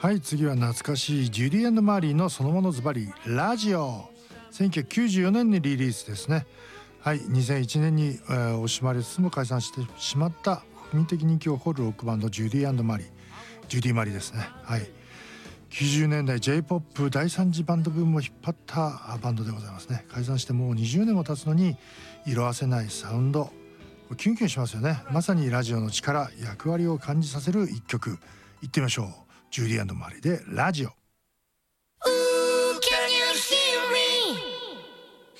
はい、次は懐かしいジュディ&マーリーのそのものズバリラジオ。1994年にリリースですね。はい、2001年に、惜しまれつつも解散してしまった国民的人気を誇るロックバンドジュディ&マリー、ジュディ・マリーですね。はい、90年代 J-POP 第三次バンドブームを引っ張ったバンドでございますね。解散してもう20年も経つのに色あせないサウンド、キュンキュンしますよね。まさにラジオの力、役割を感じさせる一曲。いってみましょう。ジュディ&マリーでラジオ。